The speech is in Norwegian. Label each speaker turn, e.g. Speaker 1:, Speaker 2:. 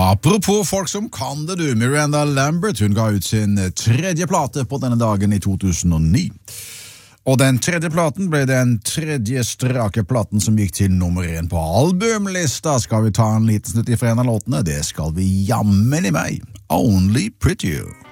Speaker 1: Apropos folk som kan det, du. Miranda Lambert, hun ga ut sin tredje plate på denne dagen i 2009. Og den tredje platen ble den tredje strake platen som gikk til nummer 1 på albumlista. Skal vi ta en liten snutt fra en av låtene? Det skal vi jammen i meg. Only Pretty You.